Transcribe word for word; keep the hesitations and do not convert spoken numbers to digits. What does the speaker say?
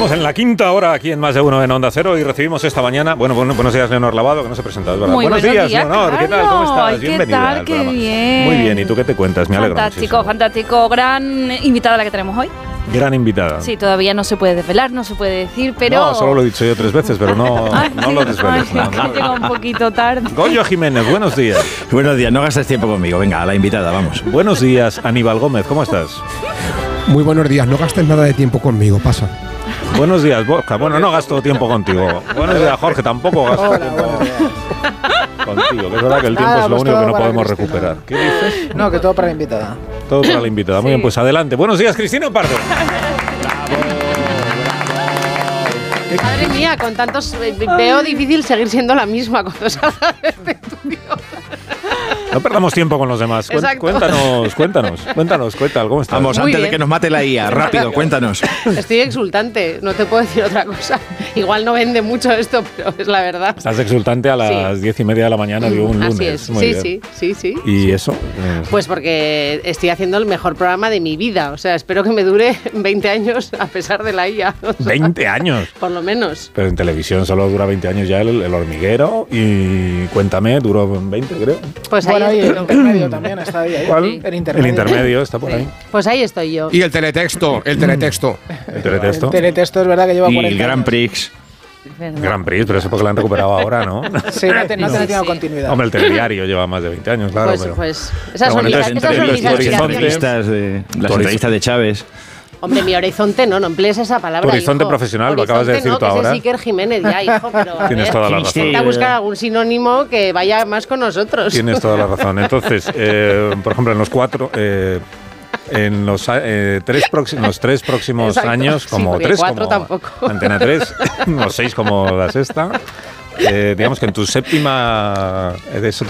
Estamos en la quinta hora aquí en Más de Uno en Onda Cero y recibimos esta mañana, bueno, bueno buenos días, Leonor Lavado, que no se presenta, es verdad. Muy buenos, buenos días, días, Leonor, claro. ¿qué tal? ¿Cómo estás? Ay, ¿qué Bienvenida tal? al Qué programa. bien. Muy bien, ¿y tú qué te cuentas? Me alegro Fantástico, muchísimo. fantástico. Gran invitada la que tenemos hoy. Gran invitada. Sí, todavía no se puede desvelar, no se puede decir, pero... No, solo lo he dicho yo tres veces, pero no, Ay, no lo desveles. ay, no, no que lo- llega un poquito tarde. Goyo Jiménez, buenos días. Buenos días, no gastes tiempo conmigo. Venga, a la invitada, vamos. Buenos días, Aníbal Gómez, ¿cómo estás? Muy buenos días, no gastes nada de tiempo conmigo, pasa. Buenos días, Borja. Bueno, no gasto tiempo contigo. Buenos días, Jorge, tampoco gasto Hola, tiempo buenos días. contigo. Que es verdad que el tiempo Nada, es lo pues único todo que no para podemos Cristina. recuperar. ¿Qué dices? No, que todo para la invitada. Todo para la invitada. Muy Sí. bien, pues adelante. Buenos días, Cristina Pardo. Madre mía, con tantos eh, veo difícil seguir siendo la misma cuando salga de este estudio. No perdamos tiempo con los demás. Cuen- Exacto. Cuéntanos, cuéntanos, cuéntanos, cuéntanos, ¿cómo estás? Vamos, Muy antes de bien. que nos mate la I A, rápido, cuéntanos. Estoy exultante, no te puedo decir otra cosa. Igual no vende mucho esto, pero es la verdad. Estás exultante a las Sí. diez y media de la mañana de un lunes. Así es, Muy sí, bien. sí, sí, sí. ¿Y eso? Eh, Pues porque estoy haciendo el mejor programa de mi vida. O sea, espero que me dure veinte años a pesar de la I A. O sea, veinte años. Por lo menos. Pero en televisión solo dura veinte años ya el, el hormiguero y Cuéntame, duró veinte, creo. Pues Bueno, ahí, y el estoy, intermedio también está ahí. ahí. ¿Cuál? El intermedio. El intermedio está por ahí. pues ahí estoy yo. Y el teletexto, el teletexto. El teletexto. El teletexto es verdad que lleva Y el cuarenta Grand años. Prix. Gran Prix, pero eso porque lo han recuperado ahora, ¿no? Sí, no, te- no ha Sí, tenido sí. continuidad. Hombre, el telediario lleva más de veinte años, claro. Pues, pero... pues esas Pero son bueno, mis, entonces, esas son entre- mis entre- aspiraciones. entrevistas de las Tu entrevistas de Chávez. Hombre, mi horizonte no, no emplees esa palabra. Tu horizonte hijo. profesional, lo acabas de Horizonte decir no, tú que ese ahora. es Iker Jiménez ya, hijo, pero. a Tienes ver, toda la Tienes razón. que- Intenta buscar algún sinónimo que vaya más con nosotros. Tienes toda la razón. Entonces, eh, por ejemplo, en los cuatro, eh, en los eh, tres, próximos, los tres próximos Exacto. años, Sí, como porque tres, cuatro como tampoco. Antena tres, los seis como la sexta, eh, digamos que en tu séptima, eh, de eso